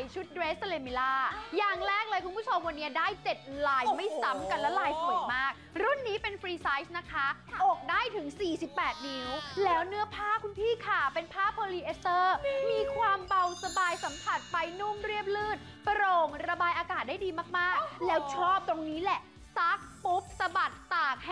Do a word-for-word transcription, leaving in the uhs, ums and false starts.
ชุดเดรสเลมิล่าอย่างแรกเลยคุณผู้ชมวันนี้ได้เจ็ดลายไม่ซ้ำกันและลายสวยมากรุ่นนี้เป็นฟรีไซส์นะคะอกได้ถึงสี่สิบแปดนิ้วแล้วเนื้อผ้าคุณพี่ค่ะเป็นผ้าโพลีเอสเตอร์มีความเบาสบายสัมผัสไปนุ่มเรียบลื่นโปร่งระบายอากาศได้ดีมากๆแล้วชอบตรงนี้แหละซักปุ๊บสะบัด